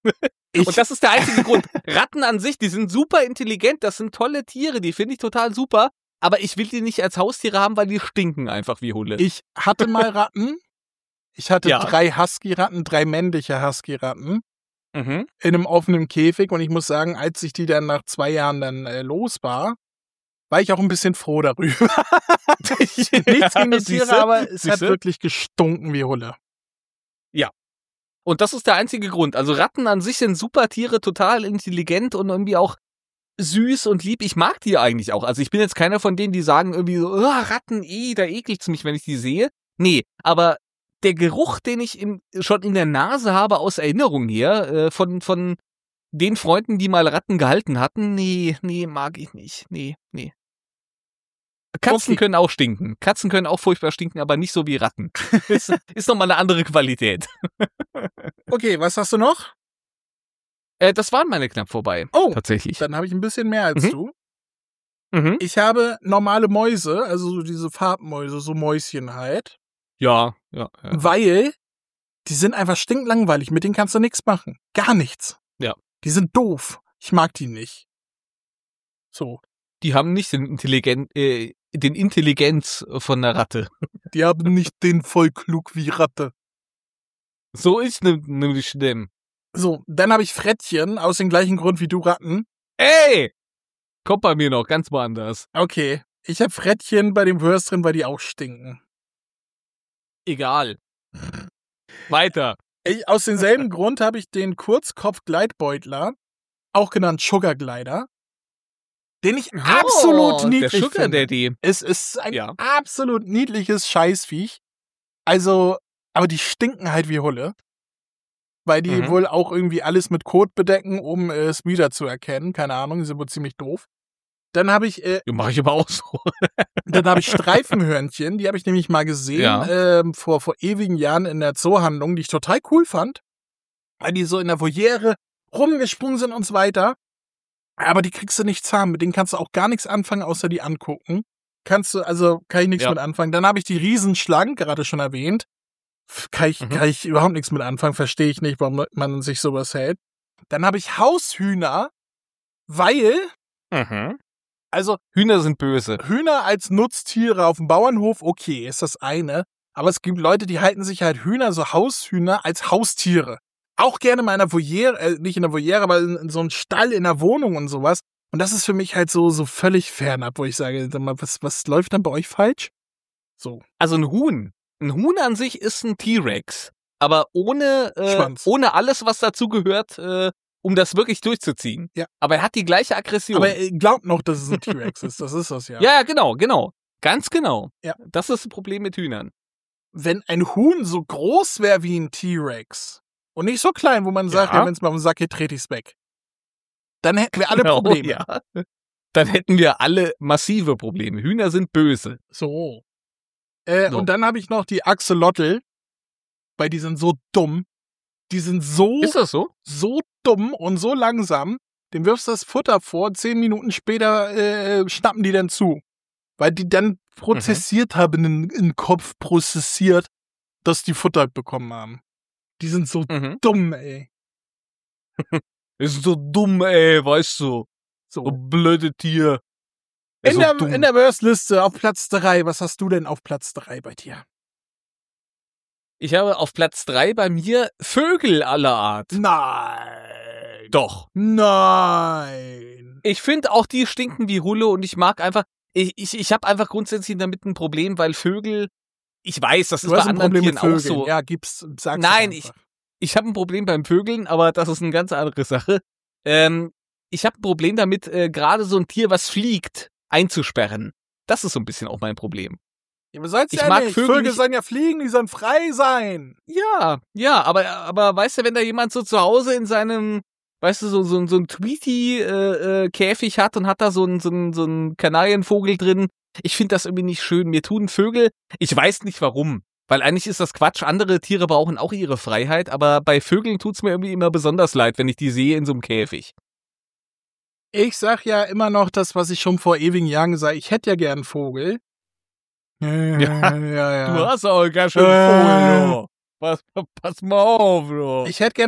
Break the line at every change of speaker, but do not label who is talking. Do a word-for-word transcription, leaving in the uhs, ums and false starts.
Ich
Und das ist der einzige Grund. Ratten an sich, die sind super intelligent, das sind tolle Tiere, die finde ich total super, aber ich will die nicht als Haustiere haben, weil die stinken einfach wie Hunde.
Ich hatte mal Ratten. Ich hatte
Ja.
drei Husky-Ratten, drei männliche Husky-Ratten
Mhm.
in einem offenen Käfig. Und ich muss sagen, als ich die dann nach zwei Jahren dann äh, los war, war ich auch ein bisschen froh darüber. Nichts gegen die Tiere,
Siehste?
aber es hat
Siehste?
wirklich gestunken wie Hulle.
Und das ist der einzige Grund. Also Ratten an sich sind super Tiere, total intelligent und irgendwie auch süß und lieb. Ich mag die eigentlich auch. Also ich bin jetzt keiner von denen, die sagen irgendwie so, oh, Ratten, eh, da ekelt's mich, wenn ich die sehe. Nee, aber der Geruch, den ich im, schon in der Nase habe aus Erinnerung her, äh, von, von den Freunden, die mal Ratten gehalten hatten, nee, nee, mag ich nicht. Nee, nee. Katzen
Okay.
können auch stinken. Katzen können auch furchtbar stinken, aber nicht so wie Ratten. ist, ist nochmal eine andere Qualität.
Okay, was hast du noch?
Äh, das waren meine knapp vorbei.
Oh,
Tatsächlich.
Dann habe ich ein bisschen mehr als
Mhm.
du.
Mhm.
Ich habe normale Mäuse, also so diese Farbmäuse, so Mäuschen halt.
Ja, ja, ja.
Weil die sind einfach stinklangweilig. Mit denen kannst du nichts machen. Gar nichts.
Ja.
Die sind doof. Ich mag die nicht. So.
Die haben nicht den Intelligen, äh, den Intelligenz von einer Ratte.
Die haben nicht den voll klug wie Ratte.
So ist ne- nämlich schlimm.
So, dann habe ich Frettchen, aus dem gleichen Grund wie du Ratten.
Ey! Kommt bei mir noch ganz woanders.
Okay. Ich habe Frettchen bei dem Würstchen, weil die auch stinken.
Egal. Weiter.
Ich, aus demselben Grund habe ich den Kurzkopf-Gleitbeutler, auch genannt Sugar Glider, den ich absolut
Oh,
niedlich
der Sugar
finde.
Daddy.
Es ist ein
Ja.
absolut niedliches Scheißviech. Also, aber die stinken halt wie Hulle. Weil die
Mhm.
wohl auch irgendwie alles mit Kot bedecken, um äh, es wieder zu erkennen. Keine Ahnung, die sind wohl ziemlich doof. Dann habe ich, äh,
Ja, mach ich aber auch so.
dann habe ich Streifenhörnchen, die habe ich nämlich mal gesehen,
Ja.
ähm, vor, vor ewigen Jahren in der Zoohandlung, die ich total cool fand. Weil die so in der Voliere rumgesprungen sind und so weiter. Aber die kriegst du nicht zahm, mit denen kannst du auch gar nichts anfangen, außer die angucken. Kannst du, also kann ich nichts
Ja.
mit anfangen. Dann habe ich die Riesenschlangen, gerade schon erwähnt. F- Kann ich,
Mhm.
kann ich überhaupt nichts mit anfangen, verstehe ich nicht, warum man sich sowas hält. Dann habe ich Haushühner, weil,
Mhm.
also
Hühner sind böse.
Hühner als Nutztiere auf dem Bauernhof, okay, ist das eine. Aber es gibt Leute, die halten sich halt Hühner, so Haushühner, als Haustiere. Auch gerne mal in einer Voliere, äh, nicht in der Voliere, aber in, in so einem Stall in der Wohnung und sowas. Und das ist für mich halt so, so völlig fernab, wo ich sage, sag mal, was, was läuft dann bei euch falsch? So.
Also ein Huhn. Ein Huhn an sich ist ein T-Rex. Aber ohne, äh,
Schwanz.
ohne alles, was dazu gehört, äh, um das wirklich durchzuziehen.
Ja.
Aber er hat die gleiche Aggression.
Aber äh, glaubt noch, dass es ein T-Rex ist. Das ist das ja.
ja, ja, genau, genau. Ganz genau.
Ja.
Das ist das Problem mit Hühnern.
Wenn ein Huhn so groß wäre wie ein T-Rex und nicht so klein, wo man sagt,
Ja.
ja, wenn es mal auf den Sack geht, trete ich's weg. Dann hätten wir alle
Genau,
Probleme.
Ja. Dann hätten wir alle massive Probleme. Hühner sind böse.
So. Äh,
So.
Und dann habe ich noch die Axolotl, weil die sind so dumm. Die sind so,
Ist das so?
so dumm und so langsam. Dem wirfst du das Futter vor, zehn Minuten später äh, schnappen die dann zu. Weil die dann prozessiert haben, in den Kopf prozessiert, dass die Futter bekommen haben. Die sind so
Mhm.
dumm, ey.
Ist so dumm, ey, weißt du. So
So.
blöde Tier.
In,
so
der,
dumm.
in der Worst-Liste auf Platz drei. Was hast du denn auf Platz drei bei dir?
Ich habe auf Platz drei bei mir Vögel aller Art.
Nein.
Doch.
Nein.
Ich finde auch die stinken wie Hulle und ich mag einfach, ich, ich, ich habe einfach grundsätzlich damit ein Problem, weil Vögel, ich weiß, das ist
Du
bei
hast ein
anderen
Problem mit
Tieren
Vögeln.
auch so.
Ja, gib's, sag's
Nein,
einfach.
Ich habe ein Problem beim Vögeln, aber das ist eine ganz andere Sache. Ähm, ich habe ein Problem damit, äh, gerade so ein Tier, was fliegt, einzusperren. Das ist so ein bisschen auch mein Problem.
Ja, aber soll's
Ich
ja
mag
nicht.
Vögel
Vögel
nicht-
sollen ja fliegen, die sollen frei sein.
Ja, ja, aber, aber weißt du, wenn da jemand so zu Hause in seinem, weißt du, so, so, so ein Tweety-Käfig hat und hat da so einen so einen- so einen Kanarienvogel drin, ich finde das irgendwie nicht schön. Mir tun Vögel, ich weiß nicht warum, weil eigentlich ist das Quatsch, andere Tiere brauchen auch ihre Freiheit, aber bei Vögeln tut's mir irgendwie immer besonders leid, wenn ich die sehe in so einem Käfig.
Ich sag ja immer noch das, was ich schon vor ewigen Jahren gesagt habe. Ich hätte ja gern einen Vogel. Ja,
Ja,
ja, ja.
Du hast auch ganz schön
Äh.
Vogel, du. Pass, pass mal auf, du.
Ich hätte gern